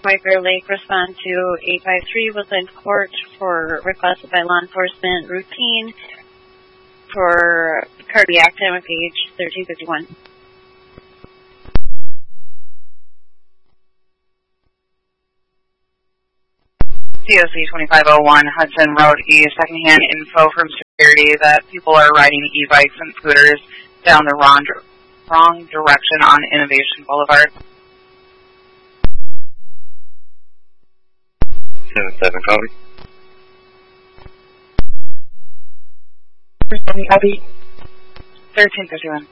White Bear Lake respond to 853 Woodland Court for requested by law enforcement routine for cardiac damage page 1351. COC 2501 Hudson Road East, secondhand info from security that people are riding e-bikes and scooters down the wrong direction on Innovation Boulevard. 7-7, copy. 1351.